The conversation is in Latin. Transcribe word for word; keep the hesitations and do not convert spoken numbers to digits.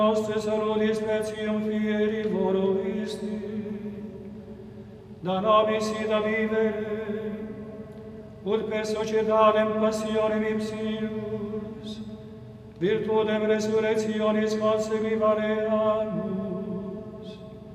nostre salutis specium fieri voro isti, da nobis ida vivere, ut per societatem passionem ipsius, virtutem resurrectionis conseguivareamus,